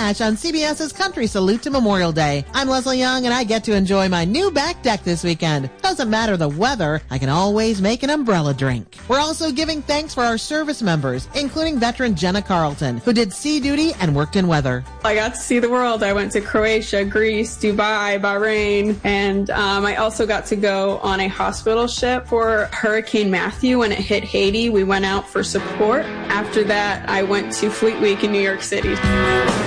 Nash on CBS's Country Salute to Memorial Day. I'm Leslie Young, and I get to enjoy my new back deck this weekend. Doesn't matter the weather, I can always make an umbrella drink. We're also giving thanks for our service members, including veteran Jenna Carlton, who did sea duty and worked in weather. I got to see the world. I went to Croatia, Greece, Dubai, Bahrain, and I also got to go on a hospital ship for Hurricane Matthew when it hit Haiti. We went out for support. After that, I went to Fleet Week in New York City.